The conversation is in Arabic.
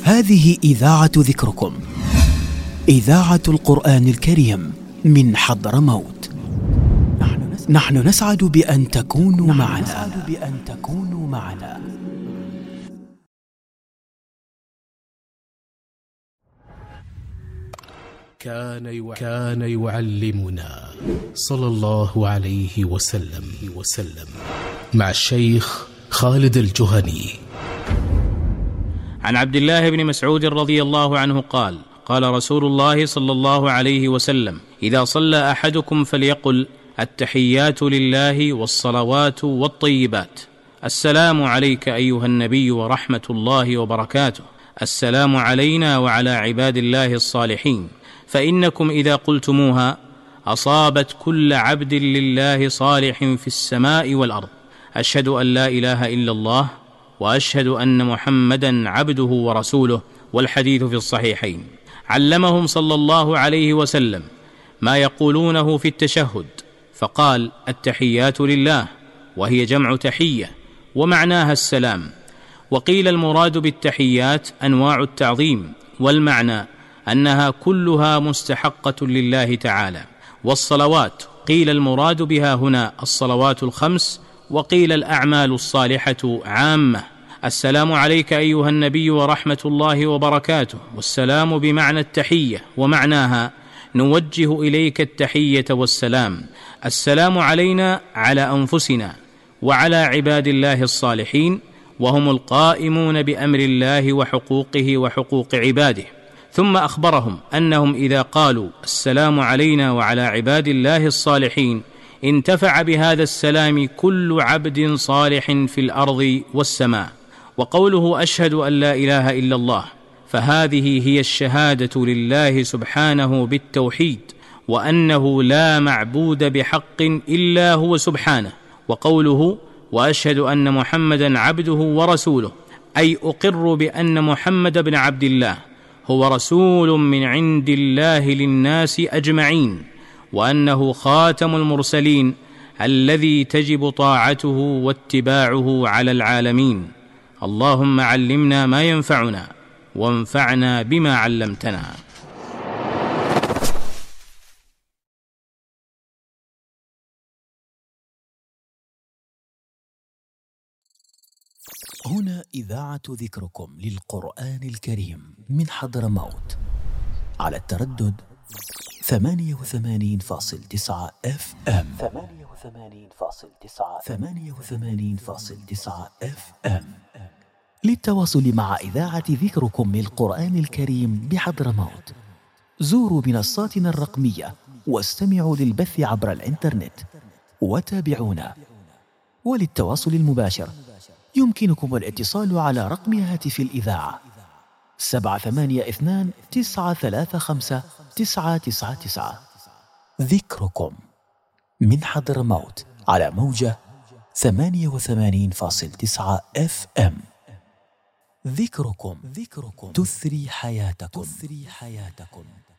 هذه إذاعة ذكركم، إذاعة القرآن الكريم من حضرموت. نحن نسعد بأن تكونوا معنا. كان يعلمنا صلى الله عليه وسلم مع الشيخ خالد الجهني. عن عبد الله بن مسعود رضي الله عنه قال: قال رسول الله صلى الله عليه وسلم: إذا صلى أحدكم فليقل: التحيات لله والصلوات والطيبات، السلام عليك أيها النبي ورحمة الله وبركاته، السلام علينا وعلى عباد الله الصالحين، فإنكم إذا قلتموها أصابت كل عبد لله صالح في السماء والأرض. أشهد أن لا إله إلا الله وأشهد أن محمدا عبده ورسوله. والحديث في الصحيحين. علمهم صلى الله عليه وسلم ما يقولونه في التشهد، فقال: التحيات لله، وهي جمع تحية، ومعناها السلام. وقيل المراد بالتحيات أنواع التعظيم، والمعنى أنها كلها مستحقة لله تعالى. والصلوات قيل المراد بها هنا الصلوات الخمس، وقيل الأعمال الصالحة عامة. السلام عليك أيها النبي ورحمة الله وبركاته، والسلام بمعنى التحية، ومعناها نوجه إليك التحية والسلام. السلام علينا على أنفسنا وعلى عباد الله الصالحين، وهم القائمون بأمر الله وحقوقه وحقوق عباده. ثم أخبرهم أنهم إذا قالوا السلام علينا وعلى عباد الله الصالحين انتفع بهذا السلام كل عبد صالح في الأرض والسماء. وقوله أشهد أن لا إله إلا الله، فهذه هي الشهادة لله سبحانه بالتوحيد، وأنه لا معبود بحق إلا هو سبحانه. وقوله وأشهد أن محمدا عبده ورسوله، أي أقر بأن محمد بن عبد الله هو رسول من عند الله للناس أجمعين، وأنه خاتم المرسلين الذي تجب طاعته واتباعه على العالمين. اللهم علمنا ما ينفعنا وانفعنا بما علمتنا. هنا إذاعة ذكركم للقرآن الكريم من حضرموت على التردد 88.9 FM. 88.9 FM. للتواصل مع إذاعة ذكركم للقرآن الكريم بحضرموت زوروا منصاتنا الرقمية واستمعوا للبث عبر الإنترنت وتابعونا. وللتواصل المباشر يمكنكم الاتصال على رقم هاتف الإذاعة 782-935-999. ذكركم من حضرموت على موجة 88.9 FM. ذكركم تثري حياتكم.